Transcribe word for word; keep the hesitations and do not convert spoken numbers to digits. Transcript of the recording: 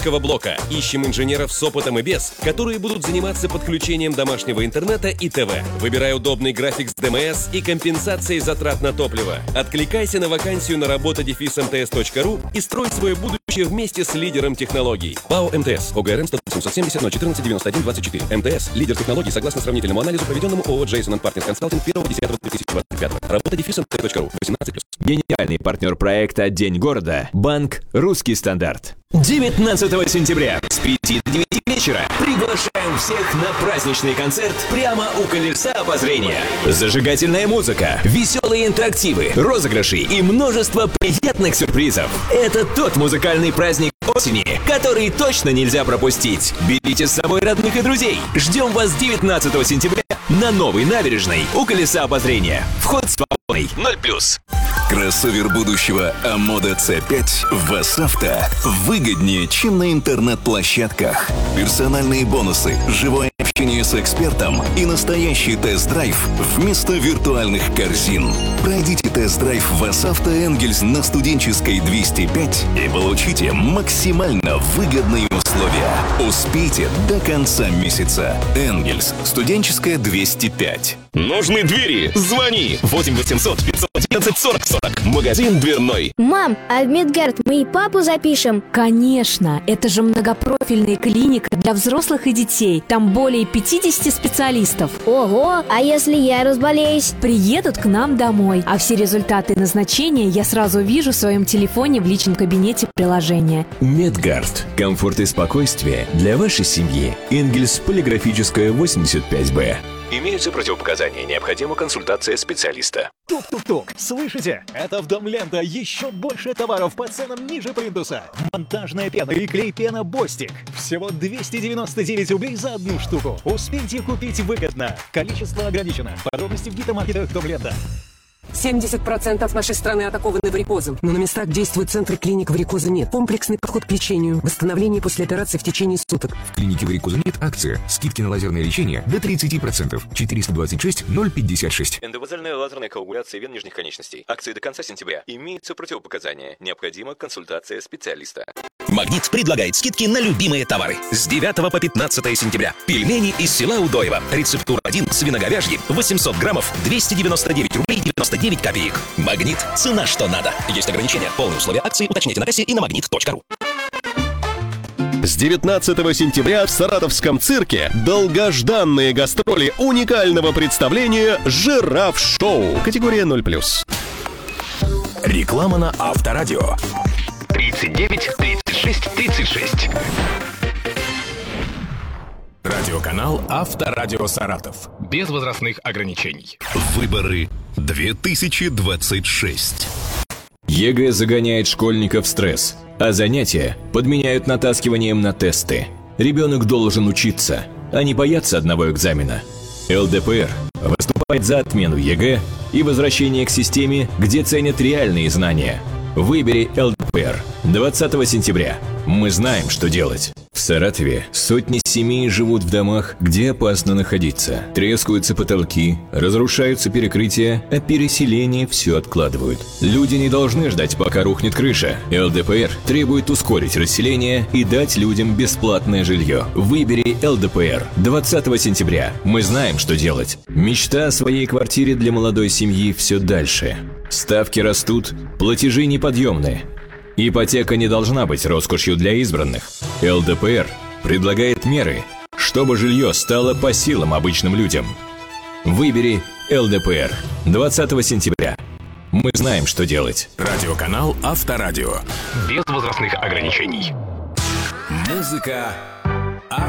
технического блока. Ищем инженеров с опытом и без, которые будут заниматься подключением домашнего интернета и ТВ. Выбирай удобный график с ДМС и компенсацией затрат на топливо. Откликайся на вакансию на работа дефис эм тэ эс точка ру и строй свое будущее вместе с лидером технологий. ПАО МТС. ОГРН сто семьдесят ноль четырнадцать девяносто один двадцать четыре. МТС. Лидер технологий согласно сравнительному анализу, проведенному ООО Джейсон энд Партнерс Консалтинг первого десятого две тысячи двадцать пятого. Работа дефис эм тэ эс точка ру. восемнадцать плюс. Гениальный партнер проекта «День города» – банк «Русский стандарт». девятнадцатого сентября с пяти до девяти вечера приглашаем всех на праздничный концерт прямо у колеса обозрения. Зажигательная музыка, веселые интерактивы, розыгрыши и множество приятных сюрпризов. Это тот музыкальный праздник осени, который точно нельзя пропустить. Берите с собой родных и друзей. Ждем вас девятнадцатого сентября на Новой набережной у колеса обозрения. Вход свободный. ноль плюс. Кроссовер будущего Амода си пять в Васавто выгоднее, чем на интернет-площадках. Персональные бонусы, живое общение с экспертом и настоящий тест-драйв вместо виртуальных корзин. Пройдите тест-драйв в Васавто Энгельс на Студенческой двести пять и получите максимально выгодные условия. Успейте до конца месяца. Энгельс, Студенческая двести пять. Нужны двери? Звони! восемь восемьсот пятьсот одиннадцать сорок сорок. Магазин дверной. Мам, а в Медгард мы и папу запишем? Конечно! Это же многопрофильная клиника для взрослых и детей. Там более пятьдесят специалистов. Ого! А если я разболеюсь? Приедут к нам домой. А все результаты назначения я сразу вижу в своем телефоне в личном кабинете приложения. Медгард. Комфорт и спокойствие для вашей семьи. Энгельс, Полиграфическая, восемьдесят пять бэ. Имеются противопоказания, необходима консультация специалиста. Тук-тук-тук, слышите? Это в Дом Лента еще больше товаров по ценам ниже плинтуса. Монтажная пена и клей-пена Бостик. Всего двести девяносто девять рублей за одну штуку. Успейте купить выгодно. Количество ограничено. Подробности в гипермаркетах Дом Лента. семьдесят процентов нашей страны атакованы варикозом, но на местах действуют центры клиник варикоза нет. Комплексный подход к лечению, восстановление после операции в течение суток. В клинике варикоза нет акция. Скидки на лазерное лечение до тридцать процентов. четыреста двадцать шесть ноль пятьдесят шесть. Эндовазальная лазерная коагуляция вен нижних конечностей. Акции до конца сентября. Имеются противопоказания. Необходима консультация специалиста. Магнит предлагает скидки на любимые товары. С девятого по пятнадцатое сентября. Пельмени из села Удоево. Рецептура один, свиноговяжьи, восемьсот граммов, двести девяносто девять рублей девяносто девять копеек. Магнит. Цена, что надо. Есть ограничения. Полные условия акции уточните на кассе и на магнит точка ру. С девятнадцатого сентября в Саратовском цирке долгожданные гастроли уникального представления «Жираф-шоу». Категория ноль плюс. Реклама на Авторадио. тридцать девять тридцать шесть тридцать шесть. Радиоканал Авторадио Саратов. Без возрастных ограничений. Выборы две тысячи двадцать шесть. ЕГЭ загоняет школьников в стресс, а занятия подменяют натаскиванием на тесты. Ребенок должен учиться, а не бояться одного экзамена. эл дэ пэ эр выступает за отмену ЕГЭ и возвращение к системе, где ценят реальные знания. Выбери эл дэ пэ эр двадцатого сентября. Мы знаем, что делать. В Саратове сотни семей живут в домах, где опасно находиться. Трескаются потолки, разрушаются перекрытия, а переселение все откладывают. Люди не должны ждать, пока рухнет крыша. эл дэ пэ эр требует ускорить расселение и дать людям бесплатное жилье. Выбери эл дэ пэ эр двадцатого сентября. Мы знаем, что делать. Мечта о своей квартире для молодой семьи все дальше. Ставки растут, платежи неподъемны. Ипотека не должна быть роскошью для избранных. эл дэ пэ эр предлагает меры, чтобы жилье стало по силам обычным людям. Выбери эл дэ пэ эр двадцатого сентября. Мы знаем, что делать. Радиоканал Авторадио. Без возрастных ограничений. Музыка